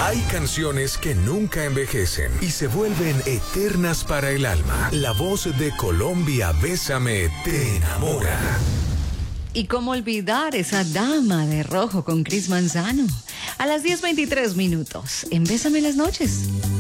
Hay canciones que nunca envejecen y se vuelven eternas para el alma. La voz de Colombia, Bésame, te enamora. Y cómo olvidar esa dama de rojo con Chris Manzano. A las 10:23 en Bésame las noches.